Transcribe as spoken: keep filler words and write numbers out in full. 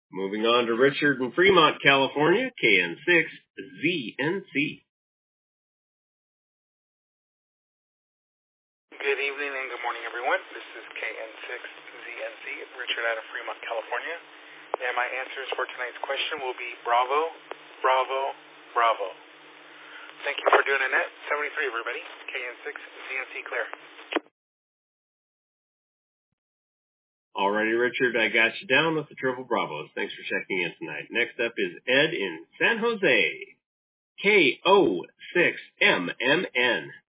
Moving on to Richard in Fremont, California, K N six Z N C. Good evening and good morning, everyone. This is K N six Z N C, Richard out of Fremont, California. And my answers for tonight's question will be Bravo, Bravo, Bravo. Thank you for doing a net. seventy-three, everybody. K N six Z N C clear. Alrighty, Richard, I got you down with the triple Bravos. Thanks for checking in tonight. Next up is Ed in San Jose. K O six M M N.